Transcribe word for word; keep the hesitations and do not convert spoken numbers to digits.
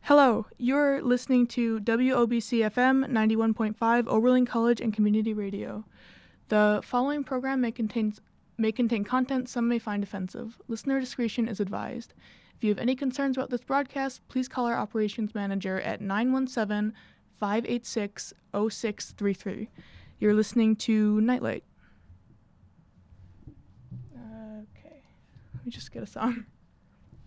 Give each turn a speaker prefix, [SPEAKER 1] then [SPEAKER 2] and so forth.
[SPEAKER 1] Hello, you're listening to W O B C F M ninety-one point five Oberlin College and Community Radio. The following program may contain, may contain content some may find offensive. Listener discretion is advised. If you have any concerns about this broadcast, please call our operations manager at nine one seven, five eight six, zero six three three. You're listening to Nightlight. Okay, let me just get a song.